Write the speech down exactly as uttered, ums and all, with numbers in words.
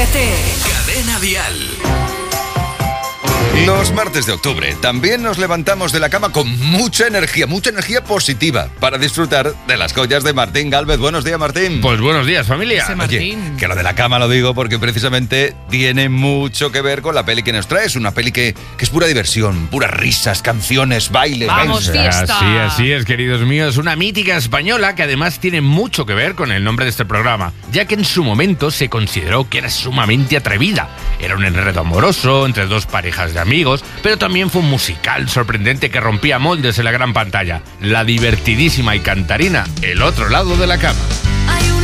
R T. Cadena Dial. Los martes de octubre también nos levantamos de la cama con mucha energía, mucha energía positiva para disfrutar de las joyas de Martín Gálvez. Buenos días, Martín. Pues buenos días, familia. Ese Martín. Oye, que lo de la cama lo digo porque precisamente tiene mucho que ver con la peli que nos traes. Una peli que, que es pura diversión, puras risas, canciones, bailes. ¡Vamos, bailes. fiesta! Así, así es, queridos míos. Una mítica española que además tiene mucho que ver con el nombre de este programa, ya que en su momento se consideró que era sumamente atrevida. Era un enredo amoroso entre dos parejas de amigos, pero también fue un musical sorprendente que rompía moldes en la gran pantalla. La divertidísima y cantarina El otro lado de la cama.